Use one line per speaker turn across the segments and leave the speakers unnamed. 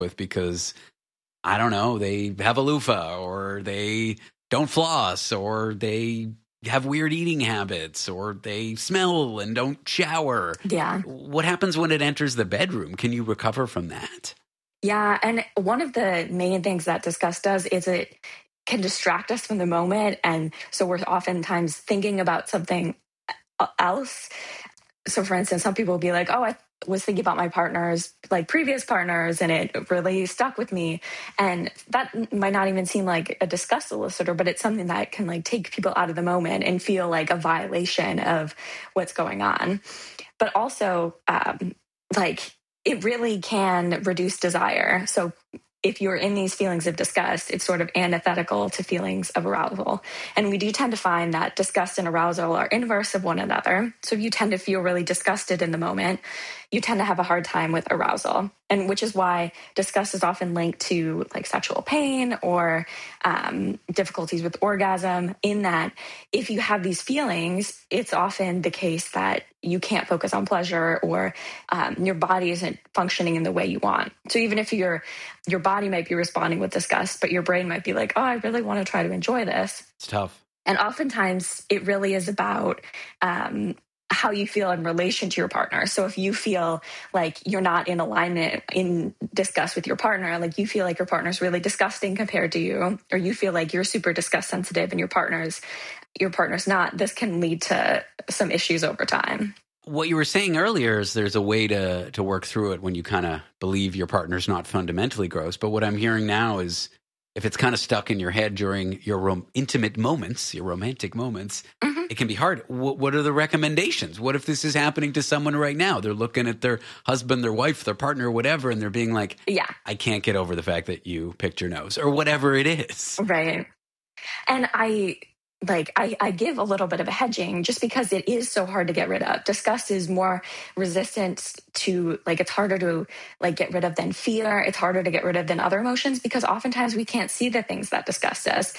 with because, I don't know, they have a loofah or they don't floss or they have weird eating habits or they smell and don't shower.
Yeah.
What happens when it enters the bedroom? Can you recover from that?
Yeah. And one of the main things that disgust does is it can distract us from the moment. And so we're oftentimes thinking about something else. So for instance, some people will be like, oh, I was thinking about my partners, like previous partners, and it really stuck with me. And that might not even seem like a disgust elicitor, but it's something that can like take people out of the moment and feel like a violation of what's going on. But also, like it really can reduce desire. So if you're in these feelings of disgust, it's sort of antithetical to feelings of arousal. And we do tend to find that disgust and arousal are inverse of one another. So if you tend to feel really disgusted in the moment, you tend to have a hard time with arousal. And which is why disgust is often linked to like sexual pain or difficulties with orgasm, in that if you have these feelings, it's often the case that you can't focus on pleasure or your body isn't functioning in the way you want. So even if your body might be responding with disgust, but your brain might be like, oh, I really want to try to enjoy this.
It's tough.
And oftentimes it really is about how you feel in relation to your partner. So if you feel like you're not in alignment in disgust with your partner, like you feel like your partner's really disgusting compared to you, or you feel like you're super disgust sensitive and your partner's not, this can lead to some issues over time.
What you were saying earlier is there's a way to work through it when you kind of believe your partner's not fundamentally gross. But what I'm hearing now is if it's kind of stuck in your head during your intimate moments, your romantic moments, it can be hard. What are the recommendations? What if this is happening to someone right now? They're looking at their husband, their wife, their partner, whatever, and they're being like,
yeah,
I can't get over the fact that you picked your nose or whatever it is.
Right. And I give a little bit of a hedging just because it is so hard to get rid of. Disgust is more resistant to, like, it's harder to like get rid of than fear. It's harder to get rid of than other emotions because oftentimes we can't see the things that disgust us.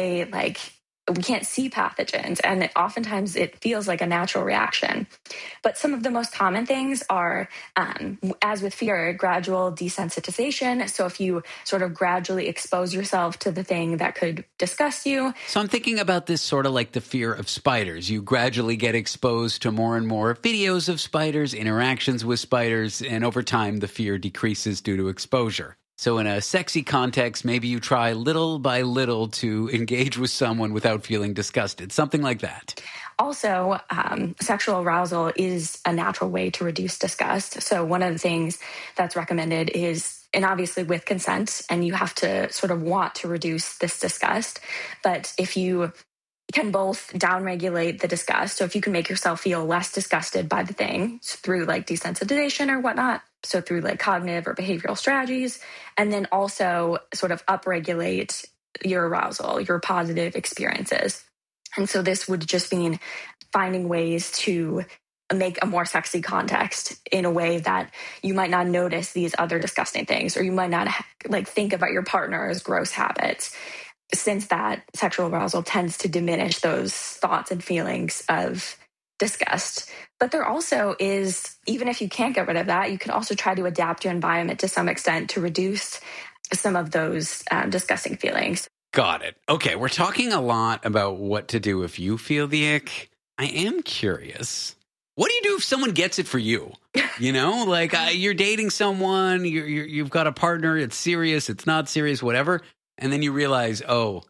We can't see pathogens, and oftentimes it feels like a natural reaction. But some of the most common things are, as with fear, gradual desensitization. So if you sort of gradually expose yourself to the thing that could disgust you.
So I'm thinking about this sort of like the fear of spiders. You gradually get exposed to more and more videos of spiders, interactions with spiders, and over time the fear decreases due to exposure. So in a sexy context, maybe you try little by little to engage with someone without feeling disgusted, something like that.
Also, sexual arousal is a natural way to reduce disgust. So one of the things that's recommended is, and obviously with consent, and you have to sort of want to reduce this disgust, but if you can both downregulate the disgust, so if you can make yourself feel less disgusted by the thing through like desensitization or whatnot, so through like cognitive or behavioral strategies, and then also sort of upregulate your arousal, your positive experiences. And so this would just mean finding ways to make a more sexy context in a way that you might not notice these other disgusting things, or you might not like think about your partner's gross habits, since that sexual arousal tends to diminish those thoughts and feelings of disgust. But there also is, even if you can't get rid of that, you can also try to adapt your environment to some extent to reduce some of those disgusting feelings.
Got it. Okay, we're talking a lot about what to do if you feel the ick. I am curious. What do you do if someone gets it for you? You know, like you're dating someone, you've got a partner, it's serious, it's not serious, whatever. And then you realize, oh,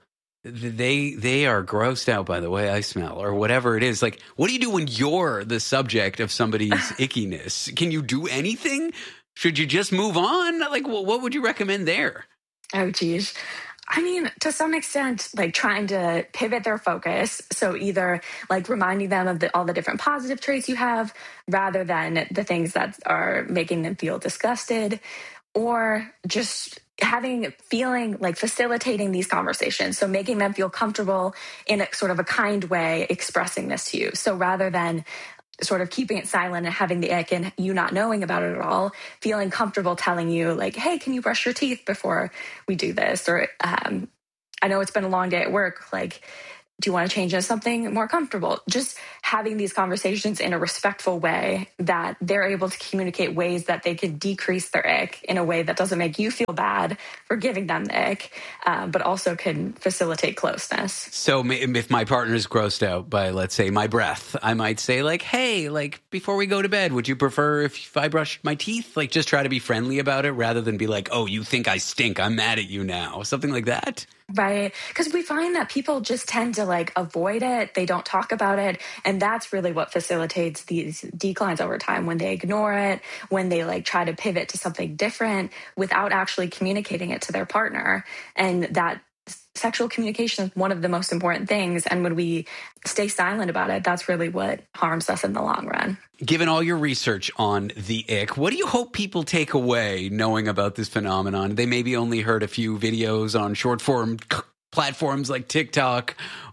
they are grossed out by the way I smell or whatever it is. Like, what do you do when you're the subject of somebody's ickiness? Can you do anything? Should you just move on? Like, what would you recommend there?
Oh, geez. I mean, to some extent, like trying to pivot their focus. So either like reminding them of all the different positive traits you have rather than the things that are making them feel disgusted, or just feeling like facilitating these conversations. So making them feel comfortable in a sort of a kind way, expressing this to you. So rather than sort of keeping it silent and having the ick and you not knowing about it at all, feeling comfortable telling you like, hey, can you brush your teeth before we do this? Or I know it's been a long day at work. Like, Do you want to change into something more comfortable? Just having these conversations in a respectful way that they're able to communicate ways that they can decrease their ick in a way that doesn't make you feel bad for giving them the ick, but also can facilitate closeness.
So if my partner's grossed out by, let's say, my breath, I might say like, hey, like before we go to bed, would you prefer if I brushed my teeth? Like just try to be friendly about it rather than be like, oh, you think I stink, I'm mad at you now. Something like that.
Right. Because we find that people just tend to like avoid it. They don't talk about it. And that's really what facilitates these declines over time, when they ignore it, when they like try to pivot to something different without actually communicating it to their partner. And that sexual communication is one of the most important things. And when we stay silent about it, that's really what harms us in the long run.
Given all your research on the ick, what do you hope people take away knowing about this phenomenon? They maybe only heard a few videos on short form platforms like TikTok,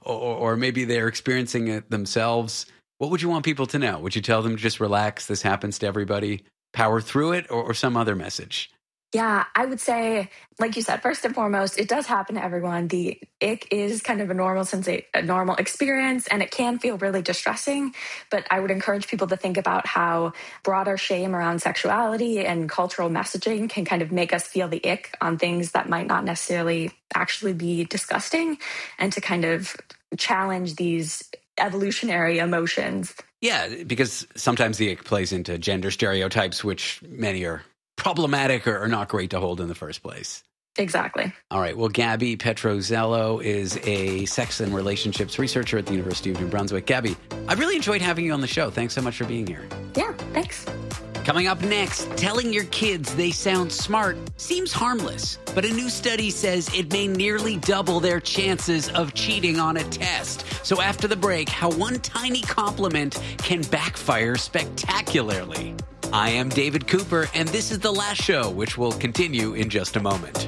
or maybe they're experiencing it themselves. What would you want people to know? Would you tell them just relax, this happens to everybody, power through it, or some other message?
Yeah, I would say, like you said, first and foremost, it does happen to everyone. The ick is kind of a normal experience, and it can feel really distressing. But I would encourage people to think about how broader shame around sexuality and cultural messaging can kind of make us feel the ick on things that might not necessarily actually be disgusting, and to kind of challenge these evolutionary emotions.
Yeah, because sometimes the ick plays into gender stereotypes, which many are problematic or not great to hold in the first place.
Exactly.
All right. Well, Gabby Petrozello is a sex and relationships researcher at the University of New Brunswick. Gabby, I really enjoyed having you on the show. Thanks so much for being here.
Yeah, thanks.
Coming up next, telling your kids they sound smart seems harmless, but a new study says it may nearly double their chances of cheating on a test. So after the break, how one tiny compliment can backfire spectacularly. I am David Cooper, and this is The Last Show, which will continue in just a moment.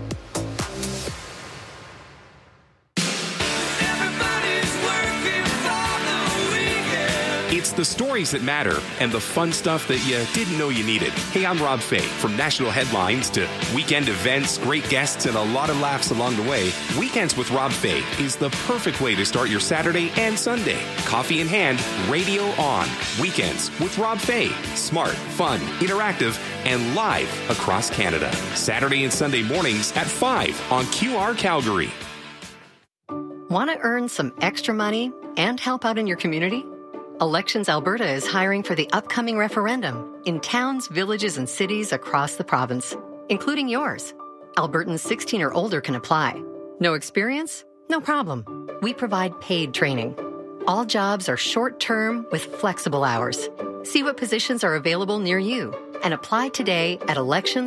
It's the stories that matter and the fun stuff that you didn't know you needed. Hey, I'm Rob Fay. From national headlines to weekend events, great guests, and a lot of laughs along the way, Weekends with Rob Fay is the perfect way to start your Saturday and Sunday. Coffee in hand, radio on. Weekends with Rob Fay. Smart, fun, interactive, and live across Canada. Saturday and Sunday mornings at 5 on QR Calgary.
Want to earn some extra money and help out in your community? Elections Alberta is hiring for the upcoming referendum in towns, villages, and cities across the province, including yours. Albertans 16 or older can apply. No experience? No problem. We provide paid training. All jobs are short-term with flexible hours. See what positions are available near you and apply today at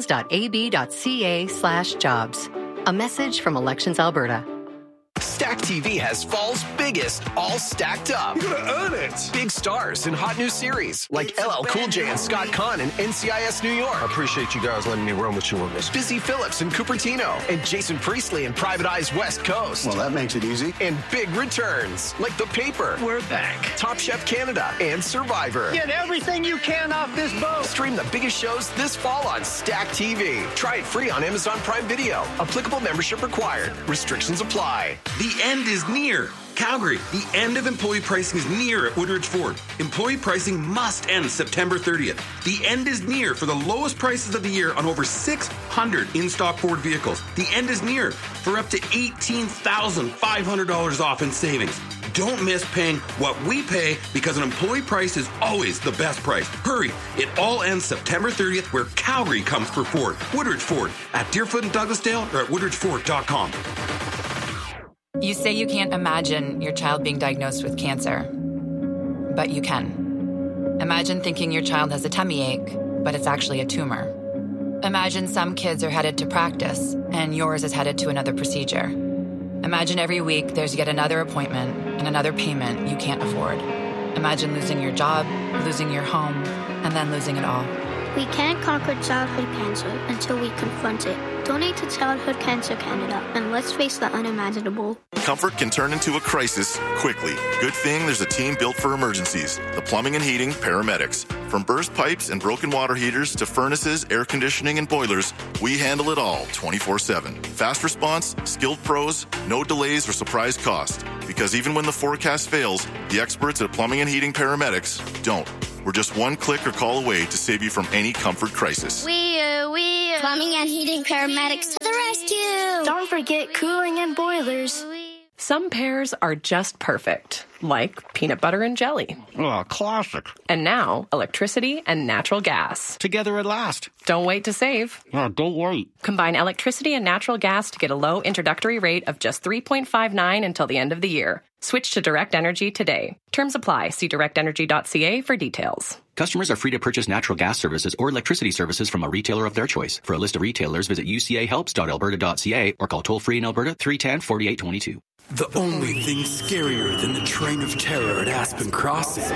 elections.ab.ca/jobs. A message from Elections Alberta.
Stack TV has fall's biggest, all stacked up.
You gotta earn it.
Big stars in hot new series like LL Cool J and Scott Conn in NCIS New York.
I appreciate you guys letting me run with you on this.
Busy Phillips in Cupertino and Jason Priestley in Private Eye's West Coast.
Well, that makes it easy.
And big returns like The Paper.
We're back.
Top Chef Canada and Survivor.
Get everything you can off this boat.
Stream the biggest shows this fall on Stack TV. Try it free on Amazon Prime Video. Applicable membership required. Restrictions apply.
The end is near. Calgary, the end of employee pricing is near at Woodridge Ford. Employee pricing must end September 30th. The end is near for the lowest prices of the year on over 600 in-stock Ford vehicles. The end is near for up to $18,500 off in savings. Don't miss paying what we pay, because an employee price is always the best price. Hurry, it all ends September 30th, where Calgary comes for Ford. Woodridge Ford at Deerfoot and Douglasdale or at woodridgeford.com.
You say you can't imagine your child being diagnosed with cancer, but you can. Imagine thinking your child has a tummy ache, but it's actually a tumor. Imagine some kids are headed to practice, and yours is headed to another procedure. Imagine every week there's yet another appointment and another payment you can't afford. Imagine losing your job, losing your home, and then losing it all.
We can't conquer childhood cancer until we confront it. Donate to Childhood Cancer Canada, and let's face the unimaginable.
Comfort can turn into a crisis quickly. Good thing there's a team built for emergencies. The Plumbing and Heating Paramedics. From burst pipes and broken water heaters to furnaces, air conditioning, and boilers, we handle it all 24/7. Fast response, skilled pros, no delays or surprise cost. Because even when the forecast fails, the experts at Plumbing and Heating Paramedics don't. We're just one click or call away to save you from any comfort crisis.
Plumbing and Heating Paramedics to the rescue!
Don't forget cooling and boilers. Some pairs are just perfect, like peanut butter and jelly.
Oh, classic.
And now, electricity and natural gas.
Together at last.
Don't wait to save.
Oh, don't wait.
Combine electricity and natural gas to get a low introductory rate of just $3.59 until the end of the year. Switch to Direct Energy today. Terms apply. See directenergy.ca for details.
Customers are free to purchase natural gas services or electricity services from a retailer of their choice. For a list of retailers, visit ucahelps.alberta.ca or call toll-free in Alberta 310-4822.
The only thing scarier than the train of terror at Aspen Crossing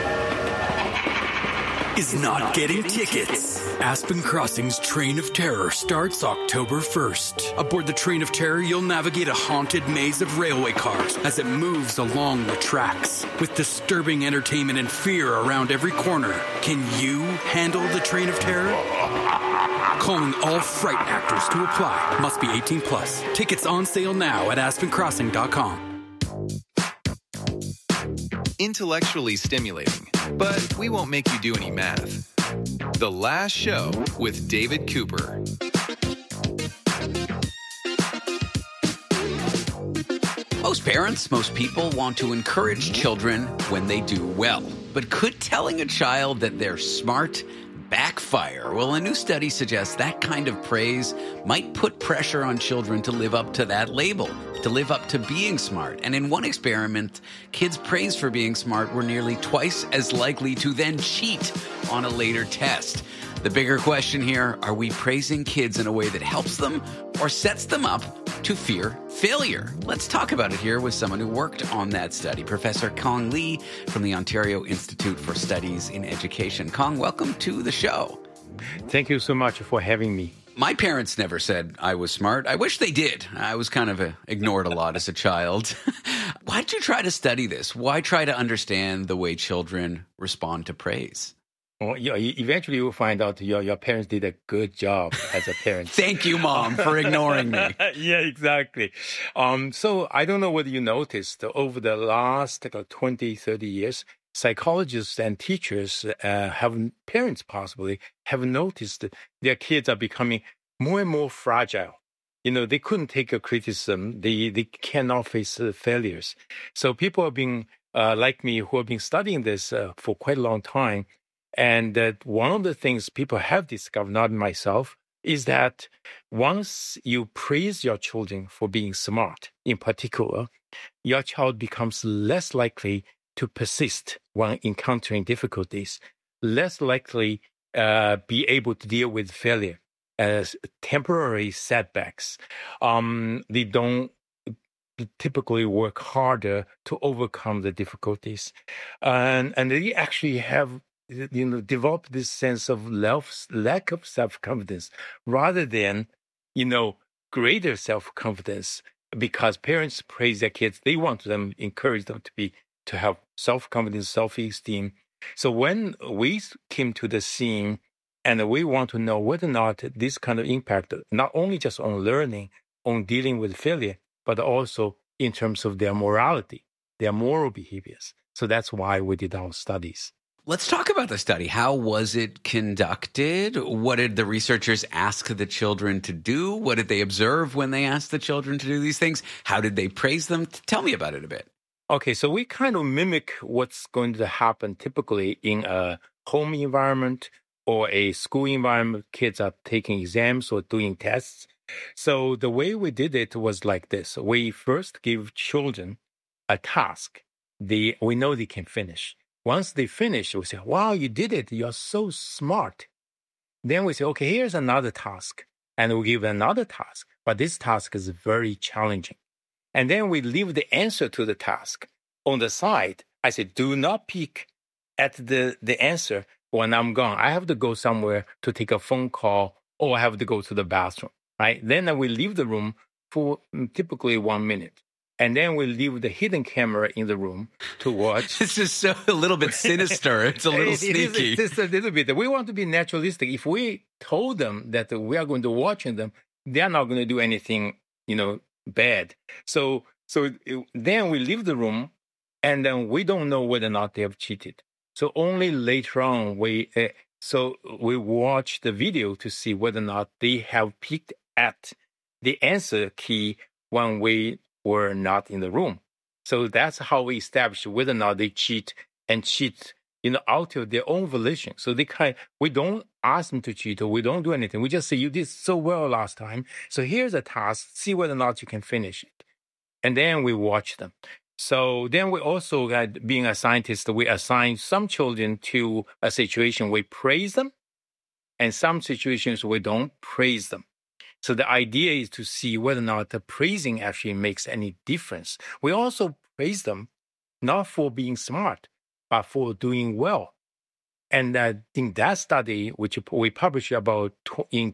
is not getting tickets. Aspen Crossing's Train of Terror starts October 1st. Aboard the Train of Terror, you'll navigate a haunted maze of railway cars as it moves along the tracks. With disturbing entertainment and fear around every corner, can you handle the Train of Terror? Calling all fright actors to apply. Must be 18 plus. Tickets on sale now at aspencrossing.com.
Intellectually stimulating, but we won't make you do any math. The Last Show with David Cooper.
Most parents, most people want to encourage children when they do well. But could telling a child that they're smart backfire? Well, a new study suggests that kind of praise might put pressure on children to live up to that label, to live up to being smart. And in one experiment, kids praised for being smart were nearly twice as likely to then cheat on a later test. The bigger question here, are we praising kids in a way that helps them or sets them up to fear failure? Let's talk about it here with someone who worked on that study, Professor Kong Lee from the Ontario Institute for Studies in Education. Kong, welcome to the show.
Thank you so much for having me.
My parents never said I was smart. I wish they did. I was kind of ignored a lot as a child. Why did you try to study this? Why try to understand the way children respond to praise?
Well, eventually you'll find out your parents did a good job as a parent.
Thank you, Mom, for ignoring me.
Yeah, exactly. So I don't know whether you noticed over the last 20, 30 years, psychologists and teachers parents possibly have noticed their kids are becoming more and more fragile. They couldn't take a criticism. They cannot face failures. So people have been, like me, who have been studying this for quite a long time. And that one of the things people have discovered, not myself, is that once you praise your children for being smart, in particular, your child becomes less likely to persist when encountering difficulties, less likely be able to deal with failure as temporary setbacks. They don't typically work harder to overcome the difficulties. And they actually have develop this sense of lack of self-confidence rather than, greater self-confidence, because parents praise their kids. They want them, encourage them to have self-confidence, self-esteem. So when we came to the scene and we want to know whether or not this kind of impact, not only just on learning, on dealing with failure, but also in terms of their morality, their moral behaviors. So that's why we did our studies.
Let's talk about the study. How was it conducted? What did the researchers ask the children to do? What did they observe when they asked the children to do these things? How did they praise them? Tell me about it a bit.
Okay, so we kind of mimic what's going to happen typically in a home environment or a school environment. Kids are taking exams or doing tests. So the way we did it was like this. We first give children a task we know they can finish. Once they finish, we say, wow, you did it. You're so smart. Then we say, okay, here's another task. And we give another task. But this task is very challenging. And then we leave the answer to the task on the side. I say, do not peek at the answer. when I'm gone. I have to go somewhere to take a phone call, or I have to go to the bathroom, right? Then I will leave the room for typically 1 minute. And then we leave the hidden camera in the room to watch.
This is so a little bit sinister. It's a little sneaky.
It's a little bit. We want to be naturalistic. If we told them that we are going to watch them, they're not going to do anything, bad. So then we leave the room, and then we don't know whether or not they have cheated. So only later on we watch the video to see whether or not they have picked at the answer key when we were not in the room. So that's how we establish whether or not they cheat out of their own volition. So we don't ask them to cheat, or we don't do anything. We just say, you did so well last time, so here's a task, see whether or not you can finish it. And then we watch them. So then we also, being a scientist, we assign some children to a situation we praise them, and some situations we don't praise them. So the idea is to see whether or not the praising actually makes any difference. We also praise them not for being smart, but for doing well. And in that study, which we published in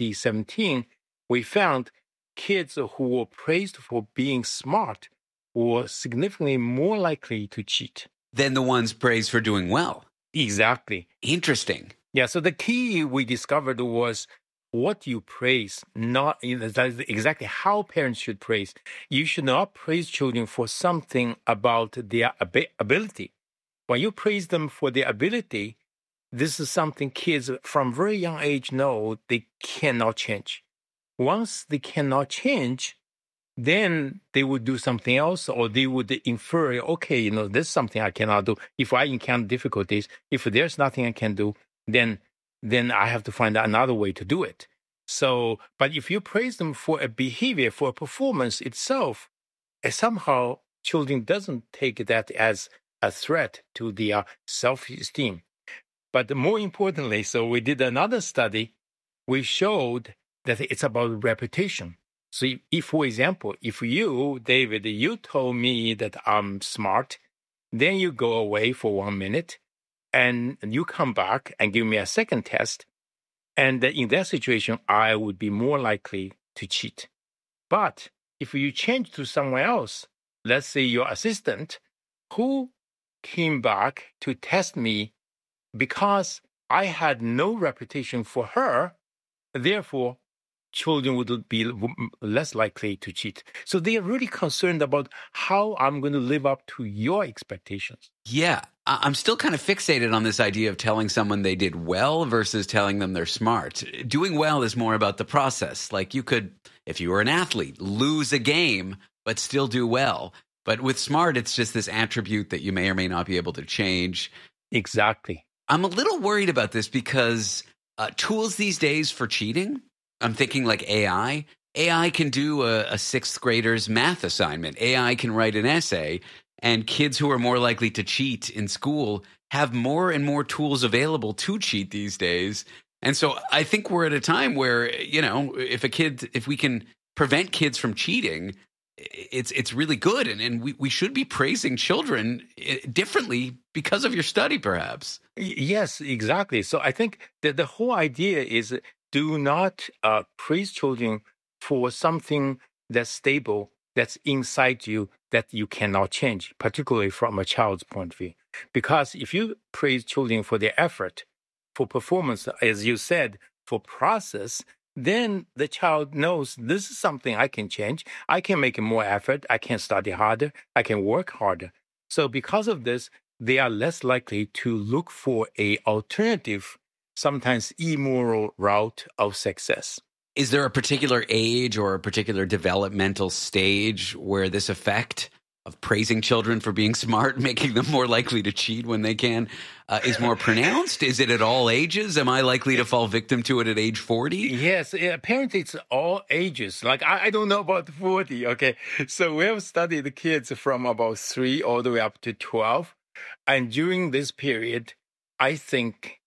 2017, we found kids who were praised for being smart were significantly more likely to cheat
than the ones praised for doing well.
Exactly.
Interesting.
Yeah, so the key we discovered was what you praise, not exactly how parents should praise. You should not praise children for something about their ability. When you praise them for their ability, this is something kids from very young age know they cannot change. Once they cannot change, then they would do something else, or they would infer, okay, this is something I cannot do. If I encounter difficulties, if there's nothing I can do, then I have to find another way to do it. So, but if you praise them for a behavior, for a performance itself, somehow children doesn't take that as a threat to their self-esteem. But more importantly, so we did another study. We showed that it's about repetition. So if, for example, if you, David, you told me that I'm smart, then you go away for 1 minute, and you come back and give me a second test, and in that situation, I would be more likely to cheat. But if you change to someone else, let's say your assistant, who came back to test me because I had no reputation for her, therefore, children would be less likely to cheat. So they are really concerned about how I'm going to live up to your expectations.
Yeah, I'm still kind of fixated on this idea of telling someone they did well versus telling them they're smart. Doing well is more about the process. Like you could, if you were an athlete, lose a game, but still do well. But with smart, it's just this attribute that you may or may not be able to change.
Exactly.
I'm a little worried about this because tools these days for cheating, I'm thinking like AI. AI can do a sixth grader's math assignment. AI can write an essay. And kids who are more likely to cheat in school have more and more tools available to cheat these days. And so I think we're at a time where, if we can prevent kids from cheating, it's really good. And we should be praising children differently because of your study, perhaps.
Yes, exactly. So I think that the whole idea is do not praise children for something that's stable, that's inside you, that you cannot change, particularly from a child's point of view. Because if you praise children for their effort, for performance, as you said, for process, then the child knows this is something I can change. I can make more effort. I can study harder. I can work harder. So because of this, they are less likely to look for an alternative, sometimes immoral route of success.
Is there a particular age or a particular developmental stage where this effect of praising children for being smart, making them more likely to cheat when they can, is more pronounced? Is it at all ages? Am I likely to fall victim to it at age 40?
Yes, apparently it's all ages. Like, I don't know about 40, okay? So we have studied the kids from about 3 all the way up to 12. And during this period, I think,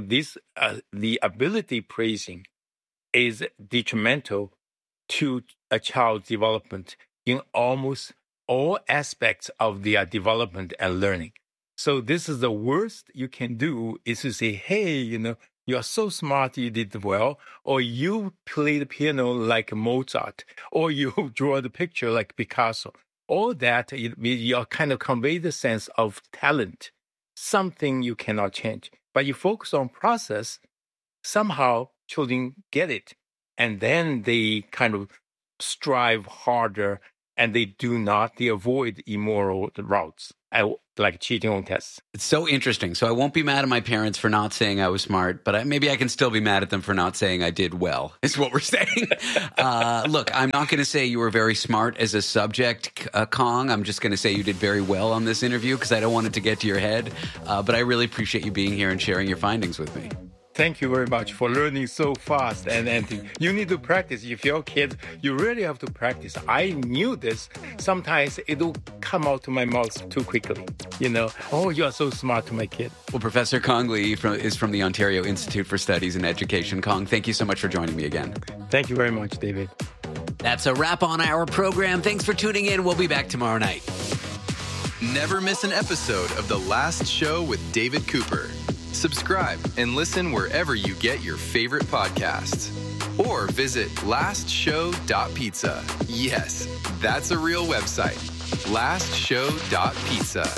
the ability praising is detrimental to a child's development in almost all aspects of their development and learning. So this is the worst you can do is to say, hey, you are so smart, you did well, or you play the piano like Mozart, or you draw the picture like Picasso. All that, you kind of convey the sense of talent, something you cannot change. But you focus on process, somehow children get it. And then they kind of strive harder and they avoid immoral routes, like cheating on tests.
It's so interesting. So I won't be mad at my parents for not saying I was smart, but maybe I can still be mad at them for not saying I did well, is what we're saying. Look, I'm not going to say you were very smart as a subject, Kong. I'm just going to say you did very well on this interview because I don't want it to get to your head. But I really appreciate you being here and sharing your findings with me.
Thank you very much for learning so fast. And you need to practice. If you're a kid, you really have to practice. I knew this. Sometimes it will come out to my mouth too quickly. Oh, you are so smart to my kid.
Well, Professor Kong Lee is from the Ontario Institute for Studies in Education. Kong, thank you so much for joining me again.
Thank you very much, David.
That's a wrap on our program. Thanks for tuning in. We'll be back tomorrow night.
Never miss an episode of The Last Show with David Cooper. Subscribe and listen wherever you get your favorite podcasts. Or visit lastshow.pizza. Yes, that's a real website. Lastshow.pizza.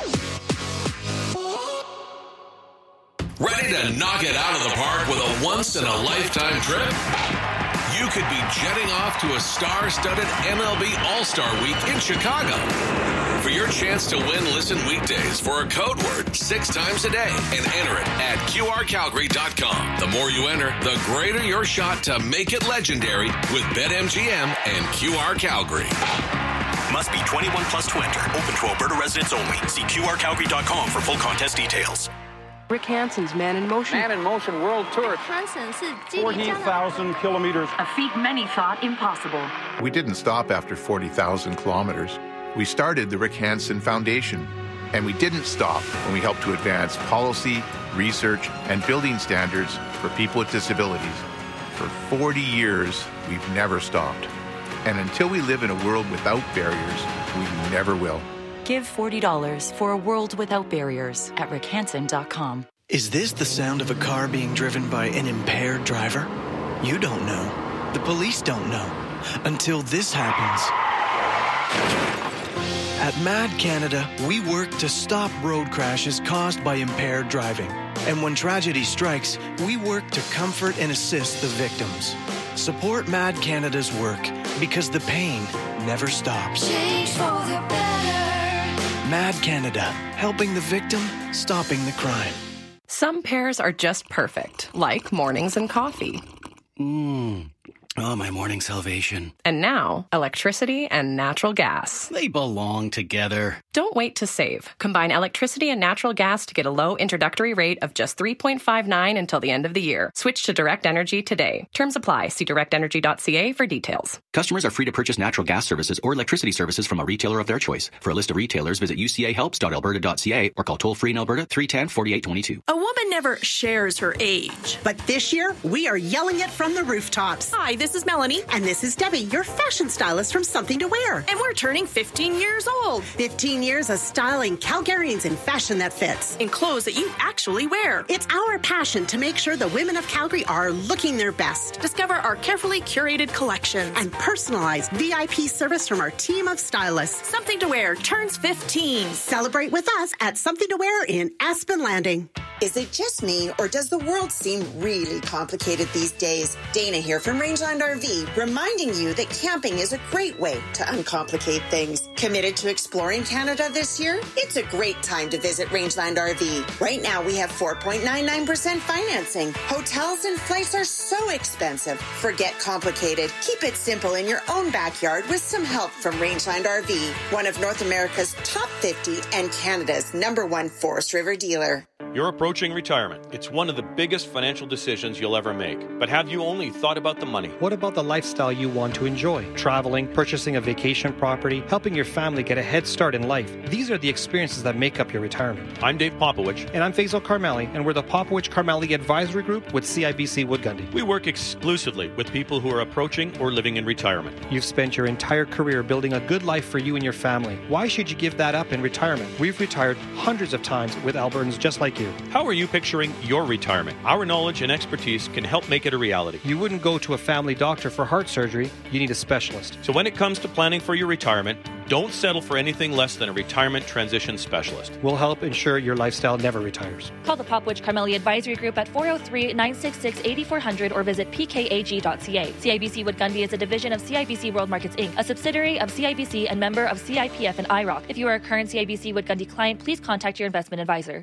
Ready to knock it out of the park with a once-in-a-lifetime trip? You could be jetting off to a star-studded MLB All-Star Week in Chicago. For your chance to win, listen weekdays for a code word 6 times a day and enter it at QRCalgary.com. The more you enter, the greater your shot to make it legendary with BetMGM and QR Calgary.
Must be 21 plus to enter. Open to Alberta residents only. See QRCalgary.com for full contest details.
Rick Hansen's Man in Motion.
Man in Motion World Tour.
40,000 kilometers.
A feat many thought impossible.
We didn't stop after 40,000 kilometers. We started the Rick Hansen Foundation. And we didn't stop when we helped to advance policy, research, and building standards for people with disabilities. For 40 years, we've never stopped. And until we live in a world without barriers, we never will.
Give $40 for a world without barriers at rickhansen.com.
Is this the sound of a car being driven by an impaired driver? You don't know. The police don't know. Until this happens. At MAD Canada, we work to stop road crashes caused by impaired driving. And when tragedy strikes, we work to comfort and assist the victims. Support MAD Canada's work because the pain never stops.
Change for the better.
MAD Canada, helping the victim, stopping the crime.
Some pairs are just perfect, like mornings and coffee.
Oh, my morning salvation.
And now, electricity and natural gas.
They belong together.
Don't wait to save. Combine electricity and natural gas to get a low introductory rate of just $3.59 until the end of the year. Switch to Direct Energy today. Terms apply. See directenergy.ca for details.
Customers are free to purchase natural gas services or electricity services from a retailer of their choice. For a list of retailers, visit ucahelps.alberta.ca or call toll-free in Alberta 310-4822.
A woman never shares her age.
But this year, we are yelling it from the rooftops.
Hi, this is Melanie.
And this is Debbie, your fashion stylist from Something to Wear.
And we're turning 15 years old.
15 years of styling Calgarians in fashion that fits.
In clothes that you actually wear.
It's our passion to make sure the women of Calgary are looking their best.
Discover our carefully curated collections.
And personalized VIP service from our team of stylists.
Something to Wear turns 15.
Celebrate with us at Something to Wear in Aspen Landing.
Is it just me, or does the world seem really complicated these days? Dana here from Rangeland RV, reminding you that camping is a great way to uncomplicate things. Committed to exploring Canada this year? It's a great time to visit Rangeland RV. Right now, we have 4.99% financing. Hotels and flights are so expensive. Forget complicated. Keep it simple in your own backyard with some help from Rangeland RV, one of North America's top 50 and Canada's #1 Forest River dealer.
Your approach
approaching retirement. It's one of the biggest financial decisions you'll ever make. But have you only thought about the money?
What about the lifestyle you want to enjoy? Traveling, purchasing a vacation property, helping your family get a head start in life. These are the experiences that make up your retirement.
I'm Dave Popowich.
And I'm Faisal Karmali, and we're the Popowich Karmali Advisory Group with CIBC Wood Gundy.
We work exclusively with people who are approaching or living in retirement.
You've spent your entire career building a good life for you and your family. Why should you give that up in retirement? We've retired hundreds of times with Albertans just like you.
How are you picturing your retirement? Our knowledge and expertise can help make it a reality.
You wouldn't go to a family doctor for heart surgery. You need a specialist.
So when it comes to planning for your retirement, don't settle for anything less than a retirement transition specialist.
We'll help ensure your lifestyle never retires.
Call the Popowich Karmali Advisory Group at 403-966-8400 or visit pkag.ca. CIBC Wood Gundy is a division of CIBC World Markets Inc., a subsidiary of CIBC and member of CIPF and IROC. If you are a current CIBC Wood Gundy client, please contact your investment advisor.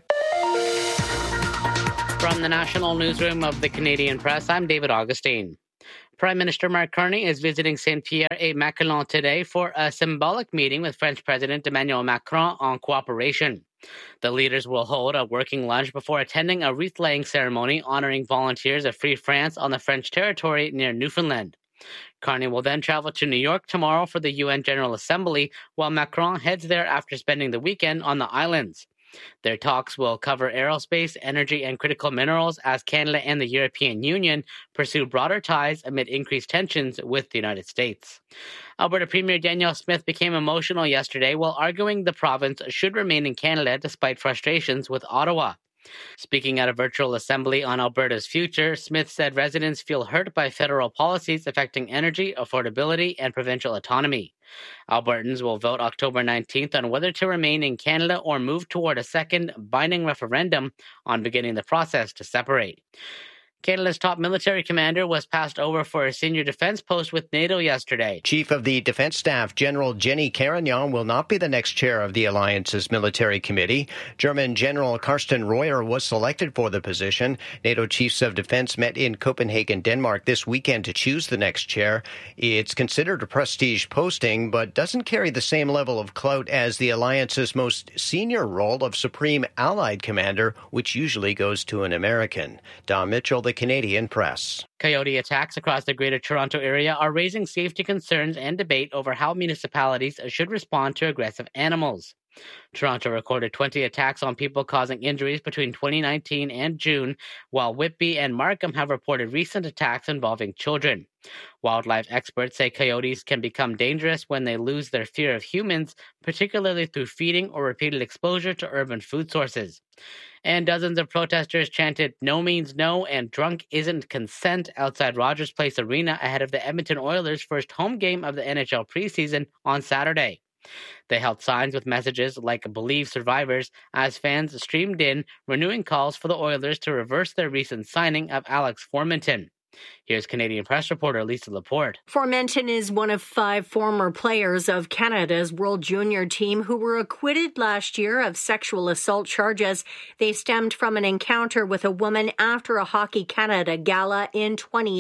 From the National Newsroom of the Canadian Press, I'm David Augustine. Prime Minister Mark Carney is visiting Saint-Pierre-et-Miquelon today for a symbolic meeting with French President Emmanuel Macron on cooperation. The leaders will hold a working lunch before attending a wreath-laying ceremony honoring volunteers of Free France on the French territory near Newfoundland. Carney will then travel to New York tomorrow for the UN General Assembly, while Macron heads there after spending the weekend on the islands. Their talks will cover aerospace, energy, and critical minerals as Canada and the European Union pursue broader ties amid increased tensions with the United States. Alberta Premier Danielle Smith became emotional yesterday while arguing the province should remain in Canada despite frustrations with Ottawa. Speaking at a virtual assembly on Alberta's future, Smith said residents feel hurt by federal policies affecting energy, affordability, and provincial autonomy. Albertans will vote October 19th on whether to remain in Canada or move toward a second binding referendum on beginning the process to separate. Canada's top military commander was passed over for a senior defense post with NATO yesterday.
Chief of the Defense Staff, General Jenny Carignan, will not be the next chair of the alliance's military committee. German General Carsten Reuer was selected for the position. NATO chiefs of defense met in Copenhagen, Denmark this weekend to choose the next chair. It's considered a prestige posting, but doesn't carry the same level of clout as the alliance's most senior role of Supreme Allied Commander, which usually goes to an American. Don Mitchell, the Canadian Press.
Coyote attacks across the Greater Toronto Area are raising safety concerns and debate over how municipalities should respond to aggressive animals. Toronto recorded 20 attacks on people causing injuries between 2019 and June, while Whitby and Markham have reported recent attacks involving children. Wildlife experts say coyotes can become dangerous when they lose their fear of humans, particularly through feeding or repeated exposure to urban food sources. And dozens of protesters chanted "No means no" and "Drunk isn't consent" outside Rogers Place Arena ahead of the Edmonton Oilers' first home game of the NHL preseason on Saturday. They held signs with messages like "Believe Survivors" as fans streamed in, renewing calls for the Oilers to reverse their recent signing of Alex Formenton. Here's Canadian Press reporter Lisa Laporte.
Formenton is one of 5 former players of Canada's World Junior team who were acquitted last year of sexual assault charges. They stemmed from an encounter with a woman after a Hockey Canada gala in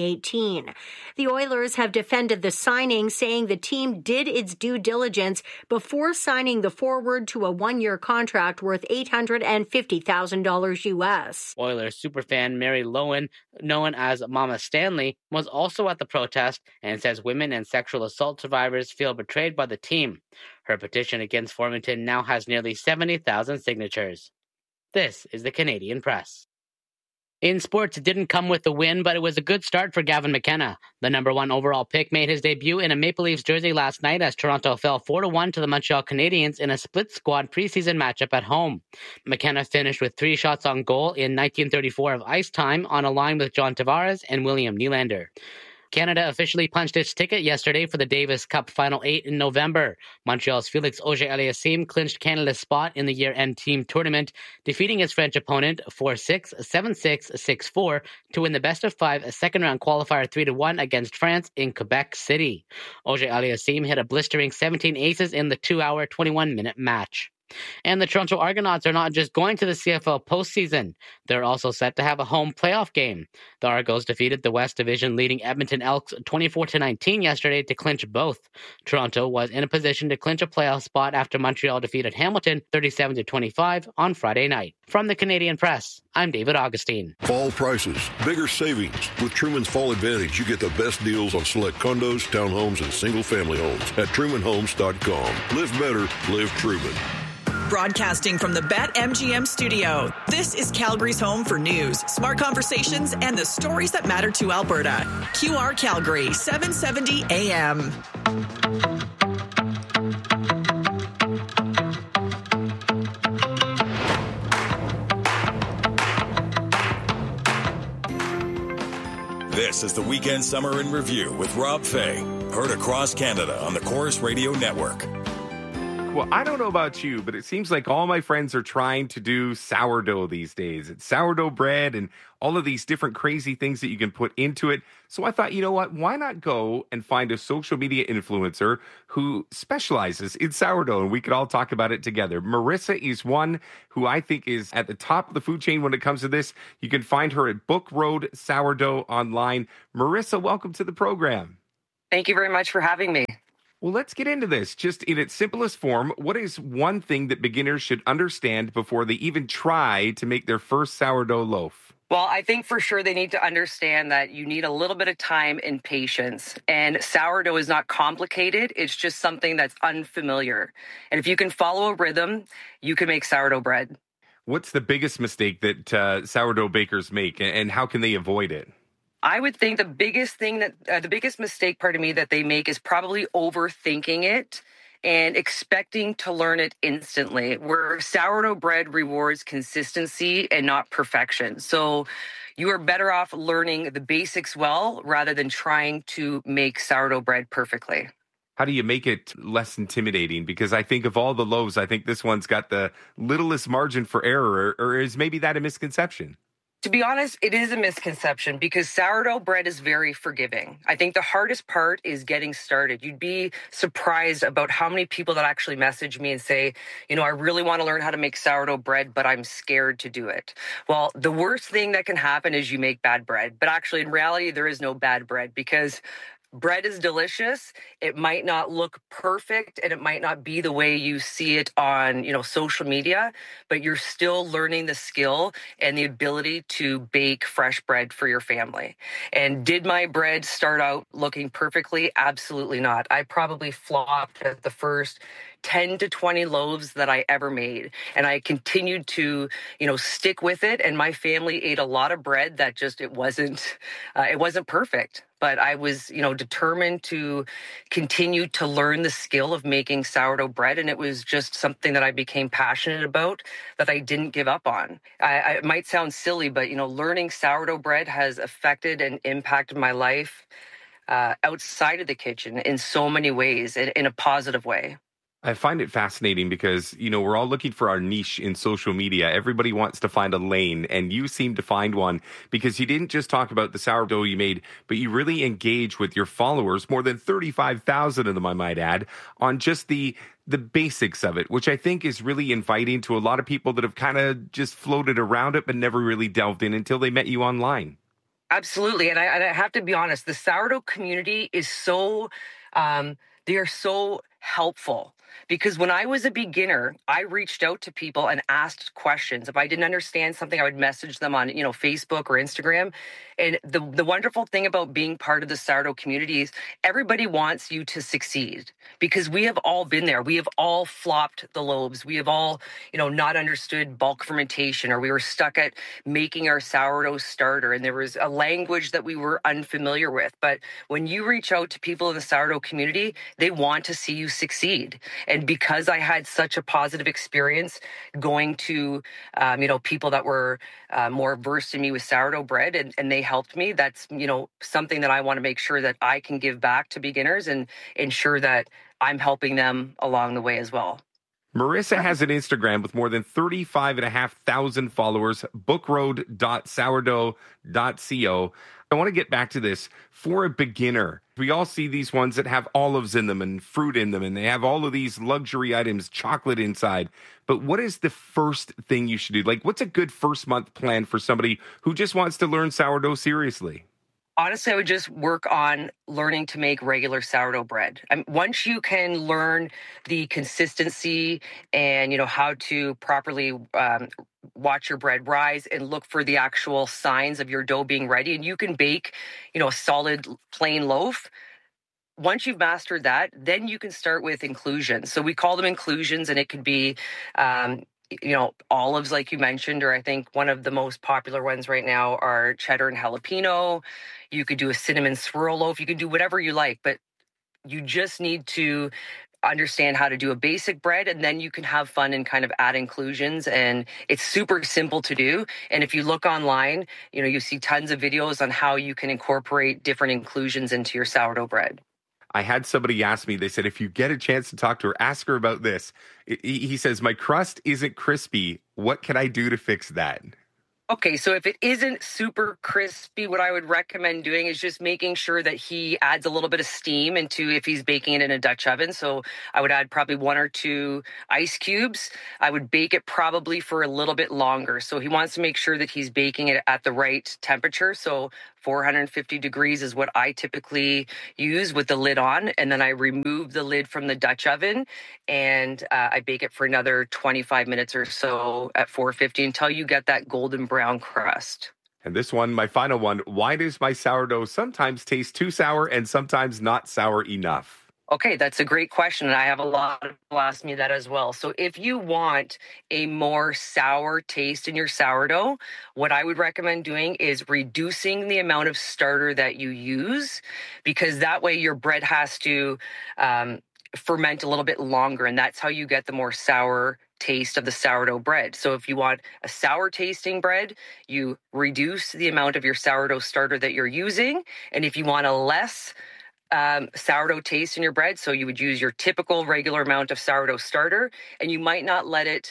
2018. The Oilers have defended the signing, saying the team did its due diligence before signing the forward to a 1-year contract worth $850,000 U.S.
Oilers superfan Mary Lowen, known as Mama Stanley, was also at the protest and says women and sexual assault survivors feel betrayed by the team. Her petition against Formenton now has nearly 70,000 signatures. This is the Canadian Press. In sports, it didn't come with a win, but it was a good start for Gavin McKenna. The number 1 overall pick made his debut in a Maple Leafs jersey last night as Toronto fell 4-1 to the Montreal Canadiens in a split-squad preseason matchup at home. McKenna finished with 3 shots on goal in 1934 of ice time on a line with John Tavares and William Nylander. Canada officially punched its ticket yesterday for the Davis Cup Final 8 in November. Montreal's Félix Auger-Aliassime clinched Canada's spot in the year-end team tournament, defeating its French opponent 4-6, 7-6, 6-4 to win the best-of-5 second-round qualifier 3-1 against France in Quebec City. Auger-Aliassime hit a blistering 17 aces in the 2-hour, 21-minute match. And the Toronto Argonauts are not just going to the CFL postseason. They're also set to have a home playoff game. The Argos defeated the West Division leading Edmonton Elks 24-19 yesterday to clinch both. Toronto was in a position to clinch a playoff spot after Montreal defeated Hamilton 37-25 on Friday night. From the Canadian Press, I'm David Augustine.
Fall prices, bigger savings. With Truman's Fall Advantage, you get the best deals on select condos, townhomes, and single-family homes at TrumanHomes.com. Live better, live Truman.
Broadcasting from the BetMGM studio, this is Calgary's home for news, smart conversations, and the stories that matter to Alberta. QR Calgary, 770 AM.
This is the Weekend Summer in Review with Rob Fay. Heard across Canada on the Chorus Radio Network.
Well, I don't know about you, but it seems like all my friends are trying to do sourdough these days. It's sourdough bread and all of these different crazy things that you can put into it. So I thought, you know what? Why not go and find a social media influencer who specializes in sourdough, and we could all talk about it together. Marissa is one who I think is at the top of the food chain when it comes to this. You can find her at Book Road Sourdough online. Marissa, welcome to the program.
Thank you very much for having me.
Well, let's get into this. Just in its simplest form, what is one thing that beginners should understand before they even try to make their first sourdough loaf?
Well, I think for sure they need to understand that you need a little bit of time and patience. And sourdough is not complicated. It's just something that's unfamiliar. And if you can follow a rhythm, you can make sourdough bread.
What's the biggest mistake that sourdough bakers make, and how can they avoid it?
I would think the biggest mistake, that they make is probably overthinking it and expecting to learn it instantly, where sourdough bread rewards consistency and not perfection. So you are better off learning the basics well rather than trying to make sourdough bread perfectly.
How do you make it less intimidating? Because I think of all the loaves, I think this one's got the littlest margin for error, or is maybe that a misconception?
To be honest, it is a misconception because sourdough bread is very forgiving. I think the hardest part is getting started. You'd be surprised about how many people that actually message me and say, I really want to learn how to make sourdough bread, but I'm scared to do it. Well, the worst thing that can happen is you make bad bread. But actually, in reality, there is no bad bread because bread is delicious. It might not look perfect and it might not be the way you see it on, social media, but you're still learning the skill and the ability to bake fresh bread for your family. And did my bread start out looking perfectly? Absolutely not. I probably flopped at the first 10 to 20 loaves that I ever made. And I continued to, stick with it. And my family ate a lot of bread that just, it wasn't perfect. But I was, determined to continue to learn the skill of making sourdough bread. And it was just something that I became passionate about that I didn't give up on. It might sound silly, but, learning sourdough bread has affected and impacted my life outside of the kitchen in so many ways, in a positive way.
I find it fascinating because, we're all looking for our niche in social media. Everybody wants to find a lane, and you seem to find one because you didn't just talk about the sourdough you made, but you really engage with your followers, more than 35,000 of them, I might add, on just the basics of it, which I think is really inviting to a lot of people that have kind of just floated around it but never really delved in until they met you online.
Absolutely. And I have to be honest, the sourdough community is they are so helpful. Because when I was a beginner, I reached out to people and asked questions. If I didn't understand something, I would message them on, Facebook or Instagram. And the wonderful thing about being part of the sourdough community is everybody wants you to succeed because we have all been there. We have all flopped the loaves. We have all, not understood bulk fermentation, or we were stuck at making our sourdough starter. And there was a language that we were unfamiliar with. But when you reach out to people in the sourdough community, they want to see you succeed. And because I had such a positive experience going to, people that were more versed than me with sourdough bread and they helped me, that's, something that I want to make sure that I can give back to beginners and ensure that I'm helping them along the way as well.
Marissa has an Instagram with more than 35,500 followers, bookroad.sourdough.co. I want to get back to this. For a beginner, we all see these ones that have olives in them and fruit in them, and they have all of these luxury items, chocolate inside. But what is the first thing you should do? Like, what's a good first month plan for somebody who just wants to learn sourdough seriously?
Honestly, I would just work on learning to make regular sourdough bread. Once you can learn the consistency and, how to properly watch your bread rise and look for the actual signs of your dough being ready, and you can bake, a solid plain loaf. Once you've mastered that, then you can start with inclusions. So we call them inclusions, and it could be olives, like you mentioned, or I think one of the most popular ones right now are cheddar and jalapeno. You could do a cinnamon swirl loaf. You can do whatever you like, but you just need to understand how to do a basic bread, and then you can have fun and kind of add inclusions. And it's super simple to do. And if you look online, you see tons of videos on how you can incorporate different inclusions into your sourdough bread.
I had somebody ask me, they said, if you get a chance to talk to her, ask her about this. He says, my crust isn't crispy. What can I do to fix that?
Okay, so if it isn't super crispy, what I would recommend doing is just making sure that he adds a little bit of steam into, if he's baking it in a Dutch oven. So I would add probably 1 or 2 ice cubes. I would bake it probably for a little bit longer. So he wants to make sure that he's baking it at the right temperature. So 450 degrees is what I typically use with the lid on. And then I remove the lid from the Dutch oven and I bake it for another 25 minutes or so at 450 until you get that golden brown crust.
And this one, my final one, why does my sourdough sometimes taste too sour and sometimes not sour enough?
Okay, that's a great question. And I have a lot of people ask me that as well. So if you want a more sour taste in your sourdough, what I would recommend doing is reducing the amount of starter that you use, because that way your bread has to ferment a little bit longer. And that's how you get the more sour taste of the sourdough bread. So if you want a sour tasting bread, you reduce the amount of your sourdough starter that you're using. And if you want a less sourdough taste in your bread, so you would use your typical regular amount of sourdough starter, and you might not let it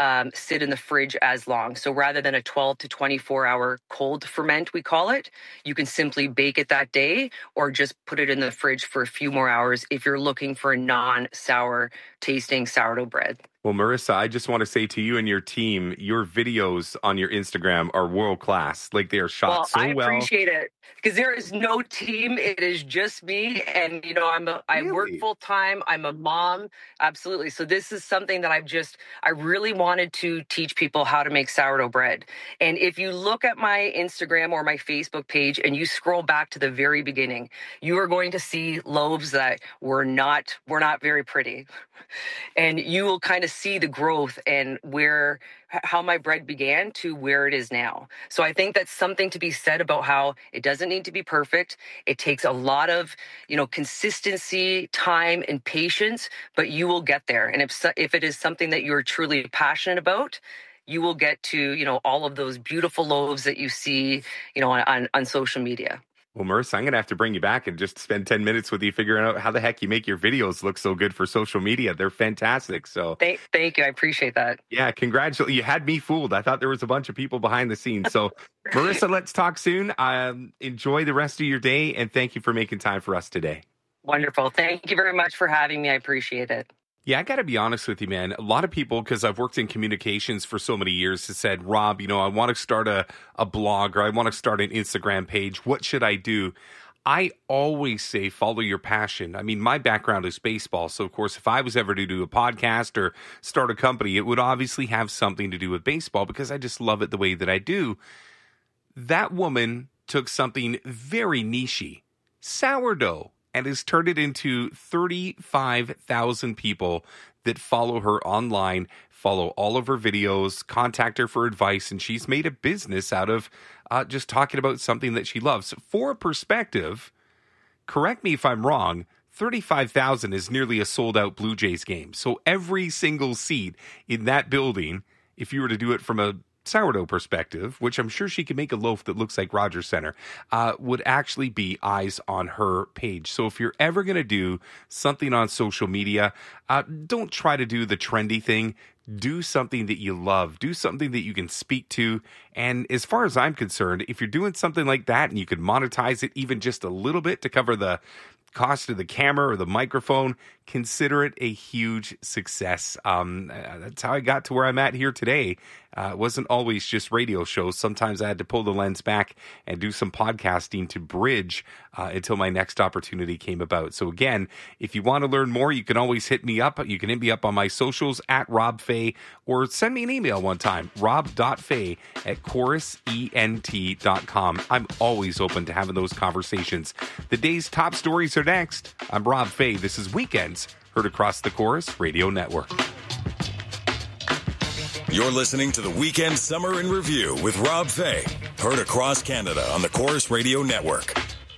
sit in the fridge as long. So rather than a 12 to 24 hour cold ferment, we call it, you can simply bake it that day or just put it in the fridge for a few more hours if you're looking for a non-sour tasting sourdough bread.
Well, Marissa, I just want to say to you and your team, your videos on your Instagram are world class. Like, they are shot so well.
I appreciate it, because there is no team. It is just me. And, I work full time. I'm a mom. Absolutely. So this is something that I really wanted to teach people how to make sourdough bread. And if you look at my Instagram or my Facebook page and you scroll back to the very beginning, you are going to see loaves that were not very pretty. And you will kind of see the growth and how my bread began to where it is now. So I think that's something to be said about how it doesn't need to be perfect. It takes a lot of, consistency, time, and patience, but you will get there. And if it is something that you're truly passionate about, you will get to, all of those beautiful loaves that you see, on social media.
Well, Marissa, I'm going to have to bring you back and just spend 10 minutes with you figuring out how the heck you make your videos look so good for social media. They're fantastic. So
thank you. I appreciate that.
Yeah, congratulations. You had me fooled. I thought there was a bunch of people behind the scenes. So Marissa, let's talk soon. Enjoy the rest of your day, and thank you for making time for us today.
Wonderful. Thank you very much for having me. I appreciate it.
Yeah, I got to be honest with you, man. A lot of people, because I've worked in communications for so many years, have said, Rob, I want to start a blog, or I want to start an Instagram page. What should I do? I always say, follow your passion. I mean, my background is baseball. So, of course, if I was ever to do a podcast or start a company, it would obviously have something to do with baseball, because I just love it the way that I do. That woman took something very niche-y, sourdough, and has turned it into 35,000 people that follow her online, follow all of her videos, contact her for advice, and she's made a business out of just talking about something that she loves. For a perspective, correct me if I'm wrong, 35,000 is nearly a sold-out Blue Jays game. So every single seat in that building, if you were to do it from a sourdough perspective, which I'm sure she could make a loaf that looks like Rogers Center, would actually be eyes on her page. So if you're ever going to do something on social media, don't try to do the trendy thing. Do something that you love. Do something that you can speak to. And as far as I'm concerned, if you're doing something like that and you could monetize it even just a little bit to cover the cost of the camera or the microphone, consider it a huge success. That's how I got to where I'm at here today. It wasn't always just radio shows. Sometimes I had to pull the lens back and do some podcasting to bridge until my next opportunity came about. So again, if you want to learn more, you can always hit me up. You can hit me up on my socials at Rob Fay, or send me an email one time, rob.fay@chorusent.com. I'm always open to having those conversations. The day's top stories are next. I'm Rob Fay. This is Weekends, heard across the Chorus Radio Network.
You're listening to the Weekend Summer in Review with Rob Fay, heard across Canada on the Chorus Radio Network.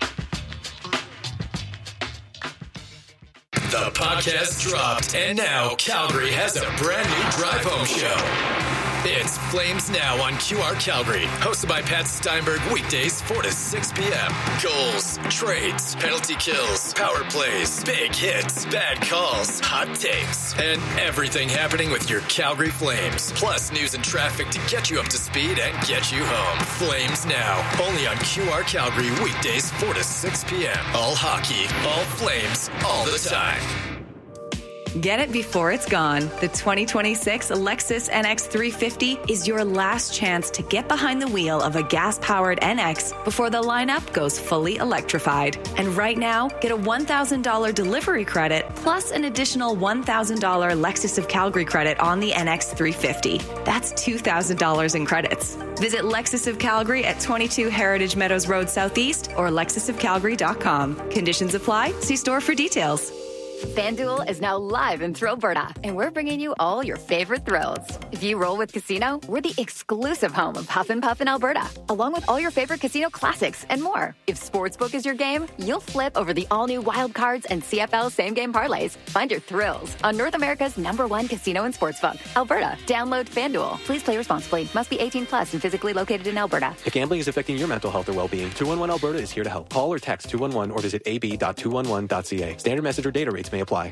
The podcast dropped, and now Calgary has a brand new drive home show. It's Flames Now on QR Calgary, hosted by Pat Steinberg, weekdays 4 to 6 p.m. Goals, trades, penalty kills, power plays, big hits, bad calls, hot takes, and everything happening with your Calgary Flames. Plus news and traffic to get you up to speed and get you home. Flames Now, only on QR Calgary, weekdays 4 to 6 p.m. All hockey, all Flames, all the time.
Get it before it's gone. The 2026 Lexus NX 350 is your last chance to get behind the wheel of a gas-powered NX before the lineup goes fully electrified. And right now, get a $1,000 delivery credit plus an additional $1,000 Lexus of Calgary credit on the NX 350. That's $2,000 in credits. Visit Lexus of Calgary at 22 Heritage Meadows Road Southeast or lexusofcalgary.com. Conditions apply. See store for details.
FanDuel is now live in Thrillberta, and we're bringing you all your favorite thrills. If you roll with Casino, we're the exclusive home of Huff and Puff in Alberta, along with all your favorite casino classics and more. If Sportsbook is your game, you'll flip over the all-new Wild Cards and CFL same-game parlays. Find your thrills on North America's #1 casino and sportsbook, Alberta. Download FanDuel. Please play responsibly. Must be 18 plus and physically located in Alberta.
If gambling is affecting your mental health or well-being, 211 Alberta is here to help. Call or text 211 or visit ab.211.ca. Standard message or data rates may apply.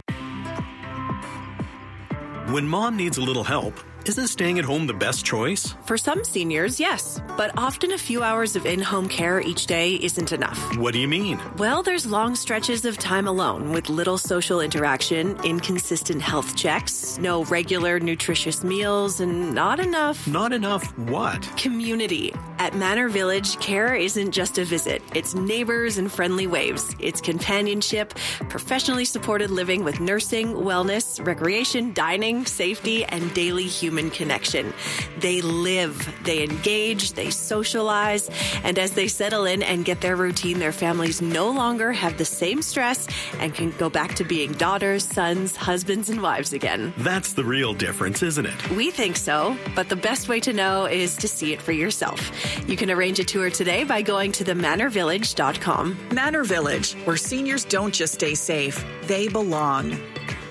When mom needs a little help, isn't staying at home the best choice?
For some seniors, yes. But often a few hours of in-home care each day isn't enough.
What do you mean?
Well, there's long stretches of time alone with little social interaction, inconsistent health checks, no regular nutritious meals, and not enough...
Not enough what?
Community. At Manor Village, care isn't just a visit. It's neighbors and friendly waves. It's companionship, professionally supported living with nursing, wellness, recreation, dining, safety, and daily human connection. They live, they engage, they socialize, and as they settle in and get their routine, their families no longer have the same stress and can go back to being daughters, sons, husbands, and wives again.
That's the real difference, isn't it?
We think so, but the best way to know is to see it for yourself. You can arrange a tour today by going to themanorvillage.com.
Manor Village, where seniors don't just stay safe, they belong.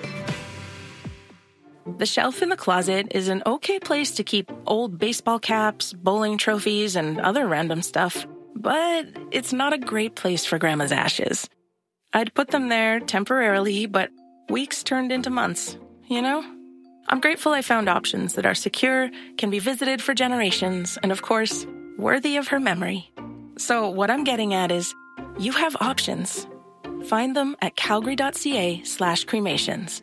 The shelf in the closet is an okay place to keep old baseball caps, bowling trophies, and other random stuff. But it's not a great place for Grandma's ashes. I'd put them there temporarily, but weeks turned into months, you know? I'm grateful I found options that are secure, can be visited for generations, and of course, worthy of her memory. So what I'm getting at is, you have options. Find them at calgary.ca/cremations.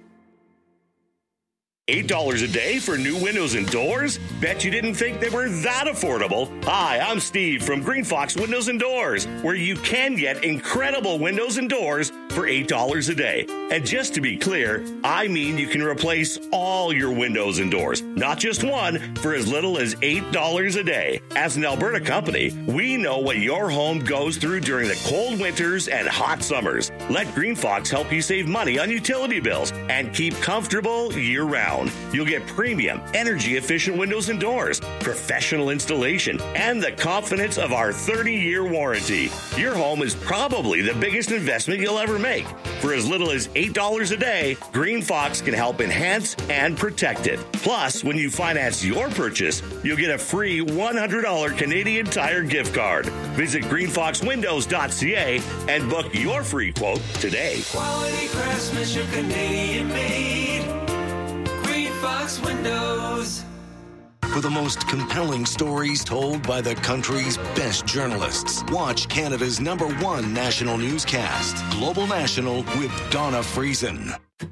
$8 a day for new windows and doors? Bet you didn't think they were that affordable. Hi, I'm Steve from Green Fox Windows and Doors, where you can get incredible windows and doors for $8 a day. And just to be clear, I mean you can replace all your windows and doors, not just one, for as little as $8 a day. As an Alberta company, we know what your home goes through during the cold winters and hot summers. Let Green Fox help you save money on utility bills and keep comfortable year-round. You'll get premium, energy-efficient windows and doors, professional installation, and the confidence of our 30-year warranty. Your home is probably the biggest investment you'll ever make. For as little as $8 a day, Green Fox can help enhance and protect it. Plus, when you finance your purchase, you'll get a free $100 Canadian Tire gift card. Visit greenfoxwindows.ca and book your free quote today.
Quality craftsmanship, Canadian made. Green Fox Windows.
For the most compelling stories told by the country's best journalists, watch Canada's #1 national newscast, Global National with Donna Friesen.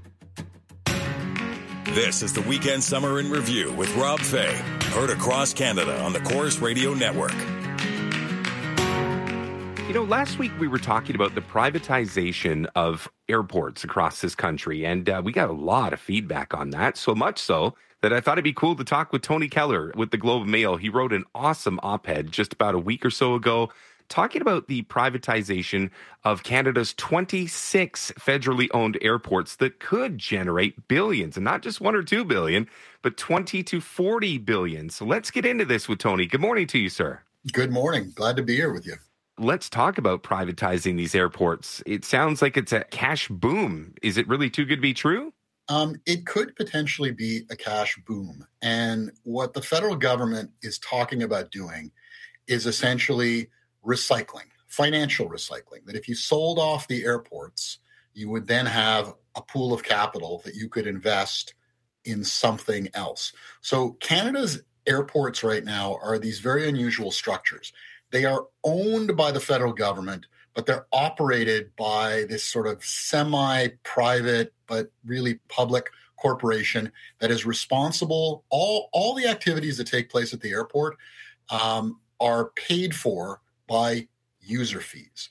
This is the Weekend Summer in Review with Rob Fay. Heard across Canada on the Corus Radio Network.
You know, last week we were talking about the privatization of airports across this country, and we got a lot of feedback on that, so much so that I thought it'd be cool to talk with Tony Keller with the Globe and Mail. He wrote an awesome op-ed just about a week or so ago talking about the privatization of Canada's 26 federally owned airports that could generate billions, and not just 1 or 2 billion, but 20 to 40 billion. So let's get into this with Tony. Good morning to you, sir.
Good morning. Glad to be here with you.
Let's talk about privatizing these airports. It sounds like it's a cash boom. Is it really too good to be true?
It could potentially be a cash boom. And what the federal government is talking about doing is essentially recycling, financial recycling, that if you sold off the airports, you would then have a pool of capital that you could invest in something else. So Canada's airports right now are these very unusual structures. They are owned by the federal government, but they're operated by this sort of semi-private but really public corporation that is responsible. All the activities that take place at the airport are paid for by user fees.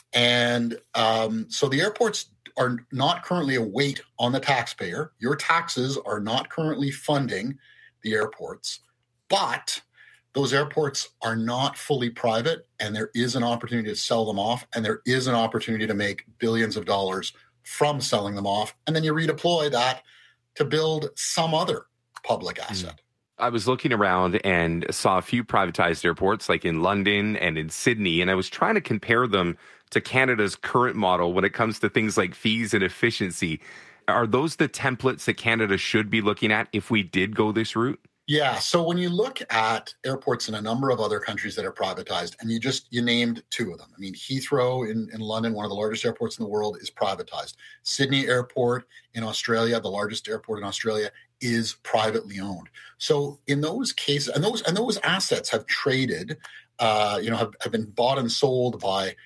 And so the airports are not currently a weight on the taxpayer. Your taxes are not currently funding the airports, but those airports are not fully private, and there is an opportunity to sell them off, and there is an opportunity to make billions of dollars from selling them off, and then you redeploy that to build some other public asset.
I was looking around and saw a few privatized airports like in London and in Sydney, and I was trying to compare them to Canada's current model when it comes to things like fees and efficiency. Are those the templates that Canada should be looking at if we did go this route?
Yeah. So when you look at airports in a number of other countries that are privatized, and you named two of them. I mean, Heathrow in London, one of the largest airports in the world, is privatized. Sydney Airport in Australia, the largest airport in Australia, is privately owned. So in those cases, and those assets have traded, have been bought and sold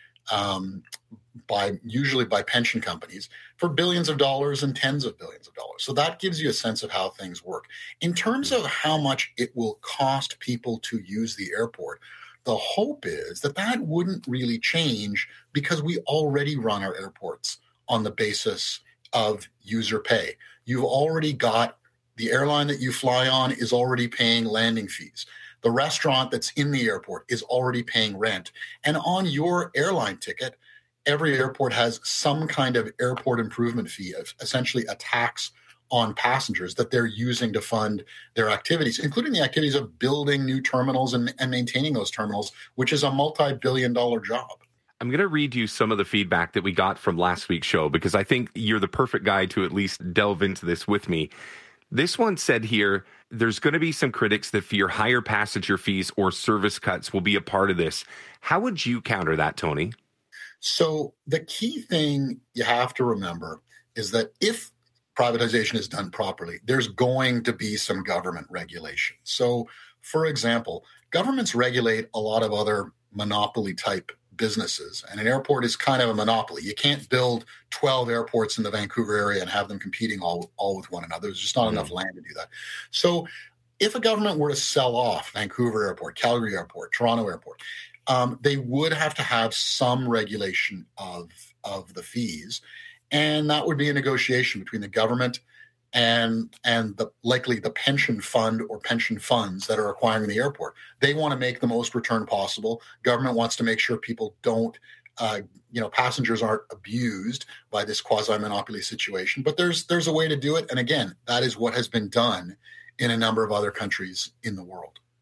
usually by pension companies for billions of dollars and tens of billions of dollars. So that gives you a sense of how things work. In terms of how much it will cost people to use the airport, the hope is that wouldn't really change because we already run our airports on the basis of user pay. You've already got the airline that you fly on is already paying landing fees. The restaurant that's in the airport is already paying rent. And on your airline ticket, every airport has some kind of airport improvement fee, essentially a tax on passengers that they're using to fund their activities, including the activities of building new terminals and maintaining those terminals, which is a multi-billion-dollar job.
I'm going to read you some of the feedback that we got from last week's show because I think you're the perfect guy to at least delve into this with me. This one said here, there's going to be some critics that fear higher passenger fees or service cuts will be a part of this. How would you counter that, Tony?
So the key thing you have to remember is that if privatization is done properly, there's going to be some government regulation. So, for example, governments regulate a lot of other monopoly-type businesses, and an airport is kind of a monopoly. You can't build 12 airports in the Vancouver area and have them competing all with one another. There's just not enough land to do that. So if a government were to sell off Vancouver Airport, Calgary Airport, Toronto Airport, they would have to have some regulation of the fees, and that would be a negotiation between the government and likely the pension fund or pension funds that are acquiring the airport. They want to make the most return possible. Government wants to make sure people don't, passengers aren't abused by this quasi-monopoly situation. But there's a way to do it, and again, that is what has been done in a number of other countries in the world.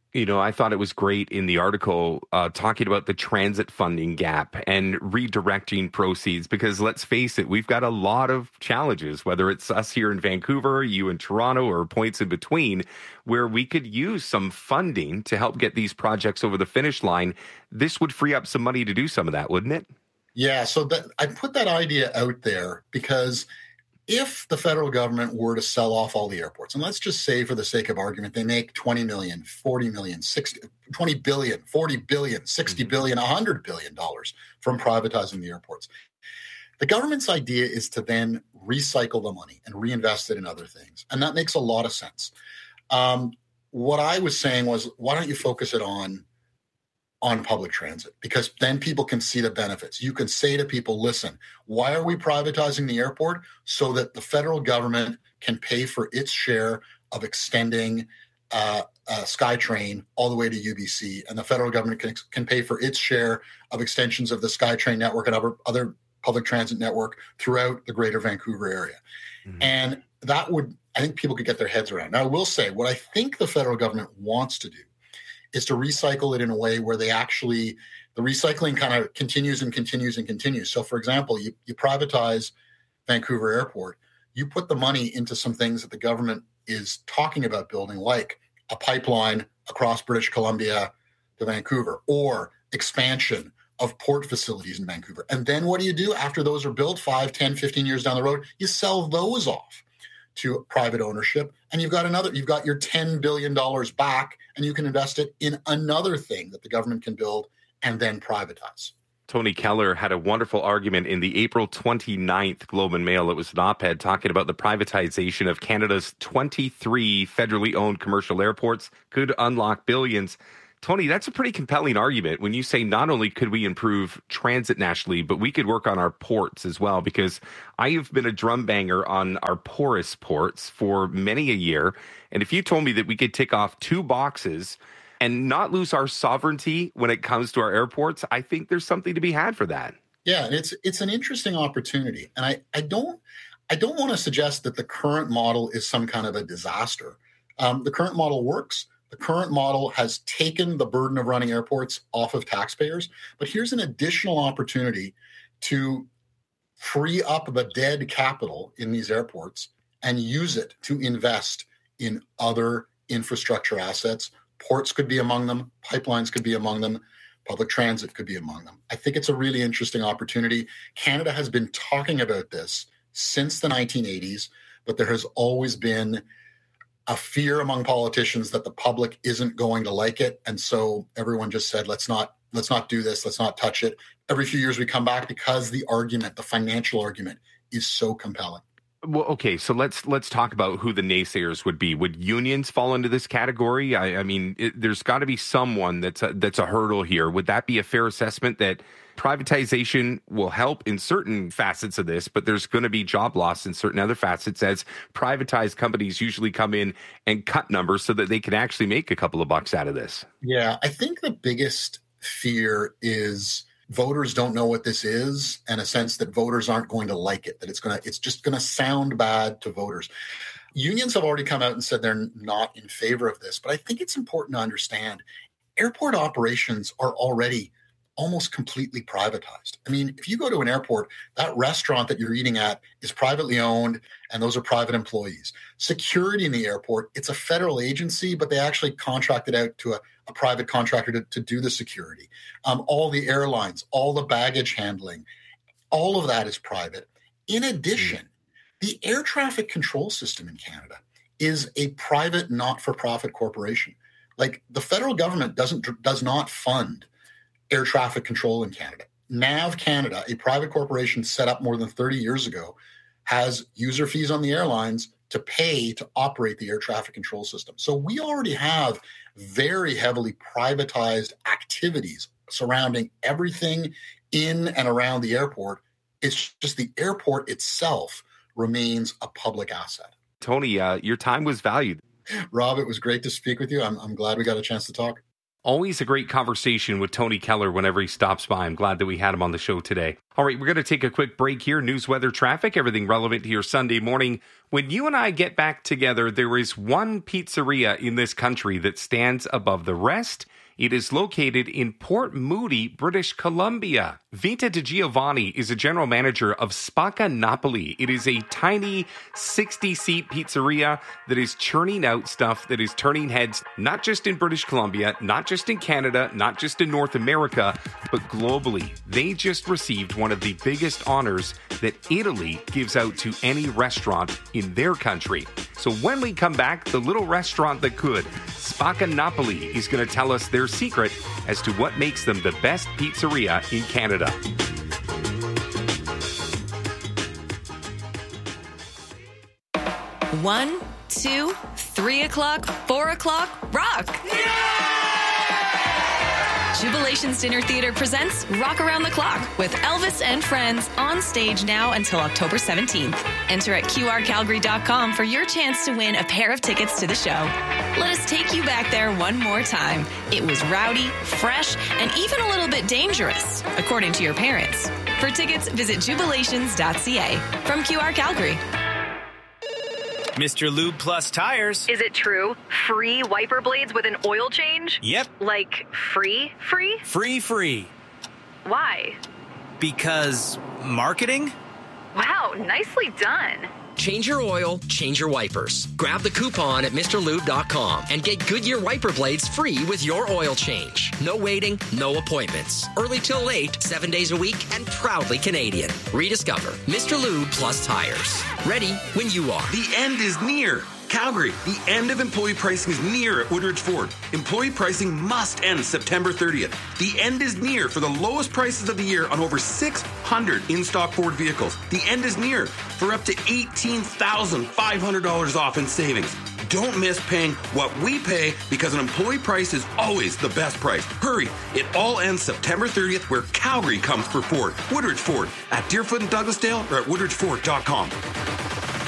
You know, I thought it was great in the article talking about the transit funding gap and redirecting proceeds, because let's face it, we've got a lot of challenges, whether it's us here in Vancouver, you in Toronto, or points in between, where we could use some funding to help get these projects over the finish line. This would free up some money to do some of that, wouldn't it?
Yeah, so I put that idea out there because if the federal government were to sell off all the airports, and let's just say for the sake of argument, they make 20 million, 40 million, 20 billion, 40 billion, 60 billion, $100 billion from privatizing the airports. The government's idea is to then recycle the money and reinvest it in other things. And that makes a lot of sense. What I was saying was, why don't you focus it on public transit, because then people can see the benefits. You can say to people, listen, why are we privatizing the airport? So that the federal government can pay for its share of extending SkyTrain all the way to UBC, and the federal government can pay for its share of extensions of the SkyTrain network and other public transit network throughout the greater Vancouver area. Mm-hmm. And that would, I think people could get their heads around. Now, I will say, what I think the federal government wants to do is to recycle it in a way where the recycling kind of continues and continues and continues. So, for example, you privatize Vancouver Airport, you put the money into some things that the government is talking about building, like a pipeline across British Columbia to Vancouver, or expansion of port facilities in Vancouver. And then what do you do after those are built 5, 10, 15 years down the road? You sell those off to private ownership, and you've got your $10 billion back, and you can invest it in another thing that the government can build and then privatize.
Tony Keller had a wonderful argument in the April 29th Globe and Mail. It was an op-ed talking about the privatization of Canada's 23 federally owned commercial airports could unlock billions. Tony, that's a pretty compelling argument when you say not only could we improve transit nationally, but we could work on our ports as well, because I have been a drum banger on our porous ports for many a year. And if you told me that we could tick off 2 boxes and not lose our sovereignty when it comes to our airports, I think there's something to be had for that.
Yeah, and it's an interesting opportunity. And I don't want to suggest that the current model is some kind of a disaster. The current model works. The current model has taken the burden of running airports off of taxpayers, but here's an additional opportunity to free up the dead capital in these airports and use it to invest in other infrastructure assets. Ports could be among them, pipelines could be among them, public transit could be among them. I think it's a really interesting opportunity. Canada has been talking about this since the 1980s, but there has always been a fear among politicians that the public isn't going to like it. And so everyone just said, let's not do this. Let's not touch it. Every few years we come back because the financial argument is so compelling.
Well, okay, so let's talk about who the naysayers would be. Would unions fall into this category? I mean, there's got to be someone that's a hurdle here. Would that be a fair assessment that privatization will help in certain facets of this, but there's going to be job loss in certain other facets, as privatized companies usually come in and cut numbers so that they can actually make a couple of bucks out of this?
Yeah, I think the biggest fear is voters don't know what this is, and a sense that voters aren't going to like it, that it's just going to sound bad to voters. Unions have already come out and said they're not in favor of this, but I think it's important to understand airport operations are already almost completely privatized. I mean, if you go to an airport, that restaurant that you're eating at is privately owned, and those are private employees. Security in the airport, it's a federal agency, but they actually contracted out to a private contractor to do the security. All the airlines, all the baggage handling, all of that is private. In addition, the air traffic control system in Canada is a private, not-for-profit corporation. Like, the federal government does not fund air traffic control in Canada. NAV Canada, a private corporation set up more than 30 years ago, has user fees on the airlines to pay to operate the air traffic control system. So we already have very heavily privatized activities surrounding everything in and around the airport. It's just the airport itself remains a public asset.
Tony, your time was valued.
Rob, it was great to speak with you. I'm glad we got a chance to talk.
Always a great conversation with Tony Keller whenever he stops by. I'm glad that we had him on the show today. All right, we're going to take a quick break here. News, weather, traffic, everything relevant to your Sunday morning. When you and I get back together, there is one pizzeria in this country that stands above the rest. It is located in Port Moody, British Columbia. Vita DiGiovanni is a general manager of Spacca Napoli. It is a tiny 60-seat pizzeria that is churning out stuff that is turning heads, not just in British Columbia, not just in Canada, not just in North America, but globally. They just received one of the biggest honors that Italy gives out to any restaurant in their country. So when we come back, the little restaurant that could, Spacca Napoli, is going to tell us their secret as to what makes them the best pizzeria in Canada.
1, 2, 3 o'clock, 4 o'clock, rock! Jubilations Dinner Theater presents Rock Around the Clock with Elvis and Friends on stage now until October 17th. Enter at qrcalgary.com for your chance to win a pair of tickets to the show. Let us take you back there one more time. It was rowdy, fresh, and even a little bit dangerous, according to your parents. For tickets, visit jubilations.ca. From QR Calgary.
Mr. Lube Plus Tires.
Is it true? Free wiper blades with an oil change?
Yep.
Like free?
Free.
Why?
Because marketing?
Wow, nicely done.
Change your oil, change your wipers. Grab the coupon at MrLube.com and get Goodyear wiper blades free with your oil change. No waiting, no appointments. Early till late, 7 days a week, and proudly Canadian. Rediscover Mr. Lube Plus Tires. Ready when you are.
The end is near. Calgary, the end of employee pricing is near at Woodridge Ford. Employee pricing must end September 30th. The end is near for the lowest prices of the year on over 600 in-stock Ford vehicles. The end is near for up to $18,500 off in savings. Don't miss paying what we pay because an employee price is always the best price. Hurry, it all ends September 30th where Calgary comes for Ford. Woodridge Ford at Deerfoot and Douglasdale or at woodridgeford.com.